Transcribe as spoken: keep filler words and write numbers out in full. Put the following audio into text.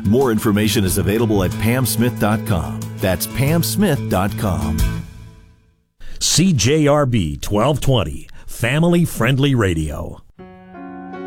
More information is available at pam smith dot com. That's pam smith dot com. C J R B twelve twenty, family-friendly radio.